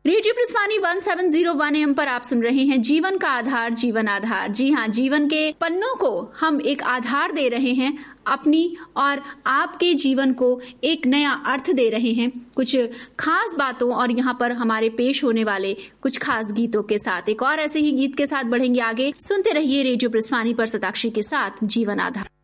Radio प्रस्थानी 1701 AM पर आप सुन रहे हैं जीवन का आधार जीवन आधार। जी हाँ, जीवन के पन्नों को हम एक आधार दे रहे हैं, अपनी और आपके जीवन को एक नया अर्थ दे रहे हैं कुछ खास बातों और यहाँ पर हमारे पेश होने वाले कुछ खास गीतों के साथ। एक और ऐसे ही गीत के साथ बढ़ेंगे आगे। सुनते रहिए रेडियो प्रस्थानी पर सताक्षी के साथ जीवन आधार।